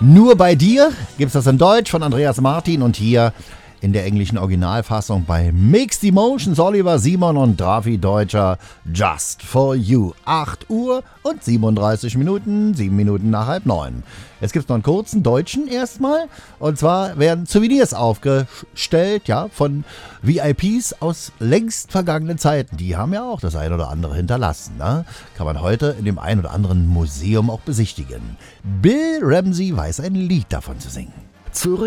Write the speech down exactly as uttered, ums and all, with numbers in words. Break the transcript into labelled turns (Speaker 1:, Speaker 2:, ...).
Speaker 1: Nur bei dir gibt's das in Deutsch von Andreas Martin und hier in der englischen Originalfassung bei Mixed Emotions Oliver Simon und Drafi Deutscher Just for You. acht Uhr und siebenunddreißig Minuten, sieben Minuten nach halb neun. Jetzt gibt's noch einen kurzen deutschen erstmal. Und zwar werden Souvenirs aufgestellt, ja, von V I Ps aus längst vergangenen Zeiten. Die haben ja auch das ein oder andere hinterlassen, ne? Kann man heute in dem ein oder anderen Museum auch besichtigen. Bill Ramsey weiß ein Lied davon zu singen.
Speaker 2: Zurück